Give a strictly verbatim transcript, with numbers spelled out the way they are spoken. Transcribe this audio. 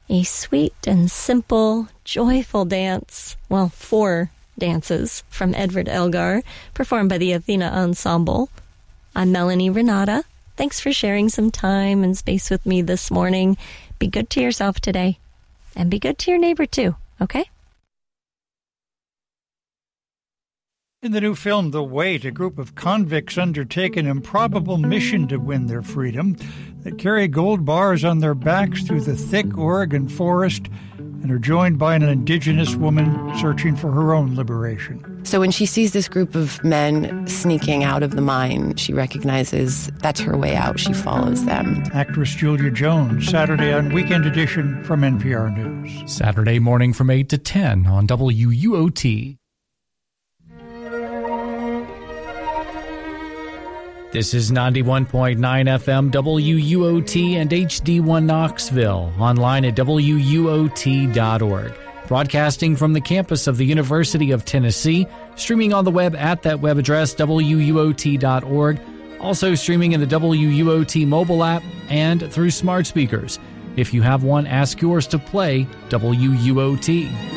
A sweet and simple, joyful dance, well, four dances from Edward Elgar, performed by the Athena Ensemble. I'm Melanie Renata. Thanks for sharing some time and space with me this morning. Be good to yourself today, and be good to your neighbor too, okay? In the new film, The Wait, a group of convicts undertake an improbable mission to win their freedom. They carry gold bars on their backs through the thick Oregon forest and are joined by an indigenous woman searching for her own liberation. So when she sees this group of men sneaking out of the mine, she recognizes that's her way out. She follows them. Actress Julia Jones, Saturday on Weekend Edition from N P R News. Saturday morning from eight to ten on W U O T. This is ninety-one point nine F M W U O T and H D one Knoxville, online at W U O T dot org. Broadcasting from the campus of the University of Tennessee, streaming on the web at that web address, W U O T dot org, also streaming in the W U O T mobile app and through smart speakers. If you have one, ask yours to play W U O T.